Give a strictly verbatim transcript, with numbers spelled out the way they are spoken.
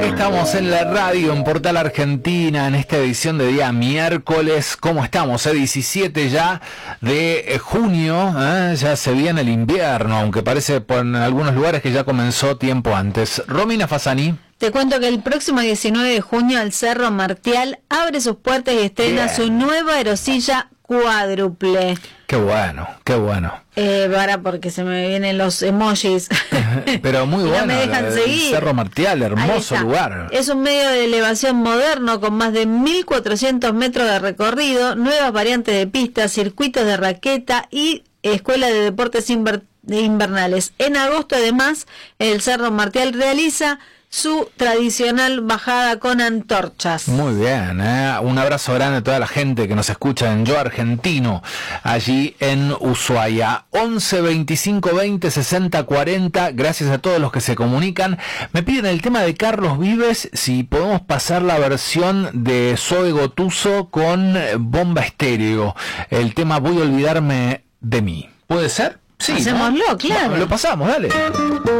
Estamos en la radio, en Portal Argentina, en esta edición de día miércoles. ¿Cómo estamos? Eh? diecisiete ya de junio, ¿eh? Ya se viene el invierno, aunque parece por en algunos lugares que ya comenzó tiempo antes. Romina Fasani. Te cuento que el próximo diecinueve de junio el Cerro Martial abre sus puertas y estrena Bien. su nueva aerosilla cuádruple. Qué bueno, qué bueno. Eh, para porque se me vienen los emojis. Pero muy bueno, no me dejan el seguir. Cerro Martial, hermoso lugar. Es un medio de elevación moderno con más de mil cuatrocientos metros de recorrido, nuevas variantes de pistas, circuitos de raqueta y escuela de deportes inver- invernales. En agosto, además, el Cerro Martial realiza su tradicional bajada con antorchas. Muy bien, ¿eh? Un abrazo grande a toda la gente que nos escucha en Yo Argentino, allí en Ushuaia. once veinticinco veinte sesenta cuarenta, gracias a todos los que se comunican. Me piden el tema de Carlos Vives, si podemos pasar la versión de Zoe Gotuso con Bomba Estéreo. El tema Voy a olvidarme de mí. ¿Puede ser? Sí, Hacémoslo, ¿no? claro. Lo pasamos, dale.